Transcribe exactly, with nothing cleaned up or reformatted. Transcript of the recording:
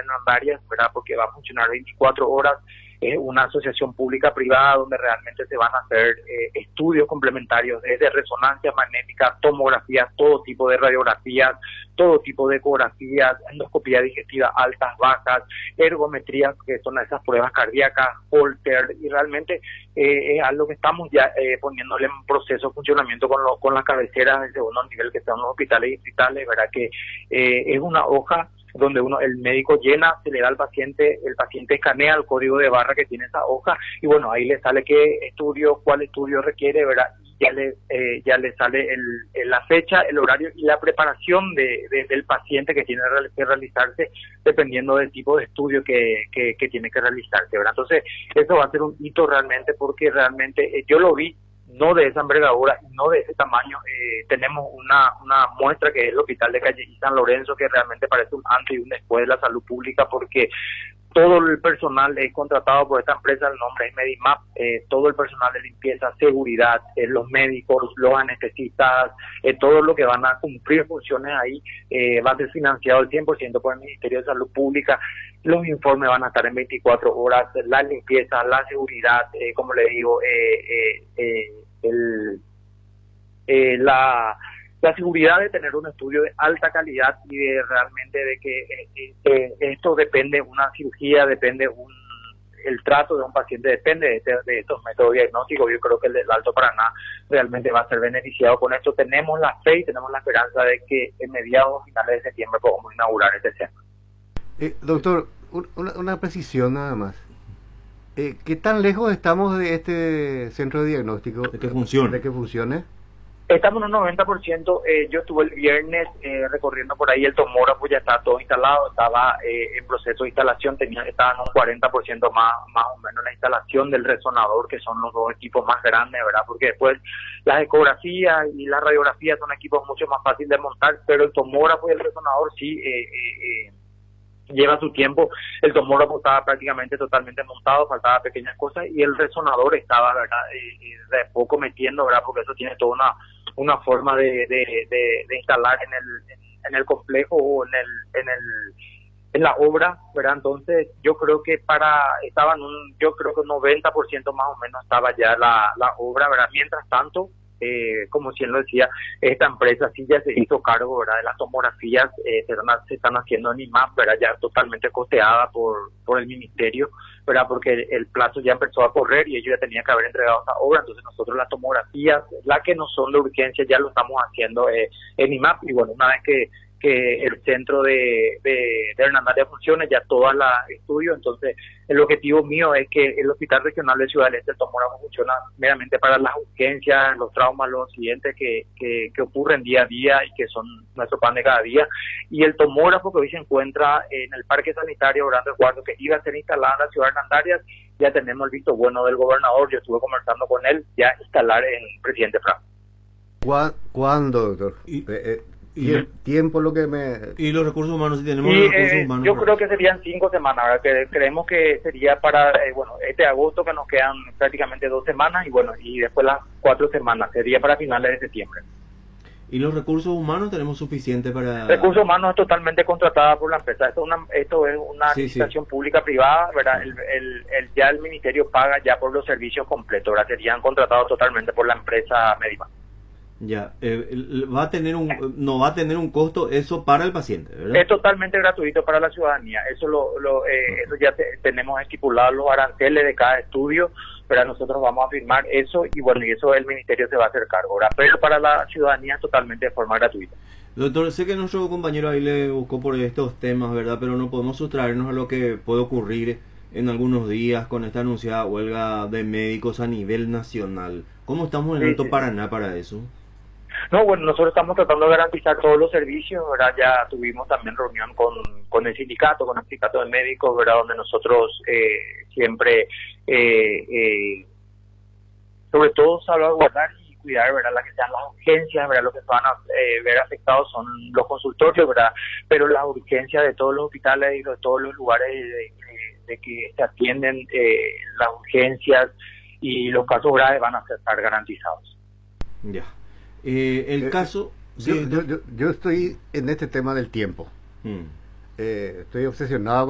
Hernandarias, ¿verdad? Porque va a funcionar veinticuatro horas. Es una asociación pública-privada donde realmente se van a hacer eh, estudios complementarios desde resonancia magnética, tomografías, todo tipo de radiografías, todo tipo de ecografías, endoscopía digestiva altas, bajas, ergometrías, que son esas pruebas cardíacas, Holter, y realmente eh, es algo que estamos ya eh, poniéndole en proceso de funcionamiento con, lo, con las cabeceras de segundo nivel que son los hospitales distritales, ¿verdad? Que eh, es una hoja donde uno el médico llena, se le da al paciente, el paciente escanea el código de barra que tiene esa hoja y bueno, ahí le sale qué estudio, cuál estudio requiere, ¿verdad? Y ya le eh, ya le sale el, el, la fecha, el horario y la preparación de, de, del paciente que tiene que realizarse dependiendo del tipo de estudio que, que, que tiene que realizarse, ¿verdad? Entonces, eso va a ser un hito realmente porque realmente eh, yo lo vi no de esa envergadura, no de ese tamaño. Eh, tenemos una, una muestra que es el Hospital de Calle y San Lorenzo, que realmente parece un antes y un después de la salud pública, porque todo el personal es contratado por esta empresa, el nombre es Medimap, eh, todo el personal de limpieza, seguridad, eh, los médicos, los anestesistas, eh, todo lo que van a cumplir funciones ahí eh, va a ser financiado al cien por ciento por el Ministerio de Salud Pública. Los informes van a estar en veinticuatro horas, la limpieza, la seguridad, eh, como le digo, eh, eh, eh, el, eh, la... la seguridad de tener un estudio de alta calidad y de realmente de que eh, eh, esto depende, una cirugía depende, un el trato de un paciente depende de, este, de estos métodos diagnósticos. Yo creo que el del Alto Paraná realmente va a ser beneficiado con esto. Tenemos la fe y tenemos la esperanza de que en mediados o finales de septiembre podamos inaugurar este centro. Eh, doctor, una, una precisión nada más. Eh, ¿Qué tan lejos estamos de este centro de diagnóstico? De que funcione. De que funcione. Estamos en un noventa por ciento. Eh, yo estuve el viernes eh, recorriendo por ahí el tomógrafo, ya está todo instalado, estaba eh, en proceso de instalación, tenía estaba en un cuarenta por ciento más, más o menos la instalación del resonador, que son los dos equipos más grandes, ¿verdad? Porque después las ecografías y las radiografías son equipos mucho más fáciles de montar, pero el tomógrafo y el resonador sí eh, eh, eh, lleva su tiempo. El tomógrafo estaba prácticamente totalmente montado, faltaba pequeñas cosas, y el resonador estaba, ¿verdad? Eh, de poco metiendo, ¿verdad? Porque eso tiene toda una una forma de, de, de, de instalar en el en, en el complejo o en el en el en la obra, ¿verdad? Entonces yo creo que para estaban un yo creo que un noventa por ciento más o menos estaba ya la, la obra, ¿verdad? Mientras tanto, eh, como si él lo decía, esta empresa sí ya se hizo cargo, ¿verdad? De las tomografías, eh, se, están, se están haciendo en I M A P, ¿verdad? Ya totalmente costeada por por el ministerio, ¿verdad? Porque el, el plazo ya empezó a correr y ellos ya tenían que haber entregado esta obra. Entonces nosotros las tomografías, las que no son de urgencia, ya lo estamos haciendo eh, en I M A P, y bueno, una vez que que el centro de, de, de Hernandarias funcione, ya todas las estudios. Entonces el objetivo mío es que el Hospital Regional de Ciudad del Este, el tomógrafo, funciona meramente para las urgencias, los traumas, los accidentes que, que, que ocurren día a día y que son nuestro pan de cada día, y el tomógrafo que hoy se encuentra en el Parque Sanitario Orlando Eduardo, que iba a ser instalado en la ciudad de Hernandarias, ya tenemos el visto bueno del gobernador. Yo estuve conversando con él, ya instalar en Presidente Franco. ¿Cuándo, doctor? Y, eh, eh. Y el tiempo lo que me... Y los recursos humanos, si tenemos y, los recursos eh, humanos. Yo creo que serían cinco semanas, ¿verdad? Que creemos que sería para, eh, bueno, este agosto, que nos quedan prácticamente dos semanas, y bueno, y después las cuatro semanas, sería para finales de septiembre. ¿Y los recursos humanos tenemos suficiente para...? Recursos humanos es totalmente contratada por la empresa. Esto es una, esto es una sí, licitación sí. pública-privada, ¿verdad? El, el, el, ya el ministerio paga ya por los servicios completos, ¿verdad? Serían contratados totalmente por la empresa Medimap. Ya, eh, va a tener un, no va a tener un costo eso para el paciente, ¿verdad? Es totalmente gratuito para la ciudadanía. Eso lo, lo eh, eso ya te, tenemos estipulados los aranceles de cada estudio, pero nosotros vamos a firmar eso, y bueno, y eso el ministerio se va a hacer cargo, ¿verdad? Pero para la ciudadanía es totalmente de forma gratuita. Doctor, sé que nuestro compañero ahí le buscó por estos temas, ¿verdad? Pero no podemos sustraernos a lo que puede ocurrir en algunos días con esta anunciada huelga de médicos a nivel nacional. ¿Cómo estamos en Sí, Alto sí. Paraná para eso? No, bueno, nosotros estamos tratando de garantizar todos los servicios, ¿verdad? Ya tuvimos también reunión con, con el sindicato, con el sindicato de médicos, ¿verdad? Donde nosotros eh, siempre, eh, eh, sobre todo, salvaguardar y cuidar, ¿verdad? Las que sean las urgencias, ¿verdad? Lo que se van a eh, ver afectados son los consultorios, ¿verdad? Pero las urgencias de todos los hospitales y de todos los lugares de, de, de que se atienden eh, las urgencias y los casos graves van a estar garantizados. Ya. Eh, el eh, caso... Yo, sí, yo, yo, yo estoy en este tema del tiempo. Hmm. Eh, estoy obsesionado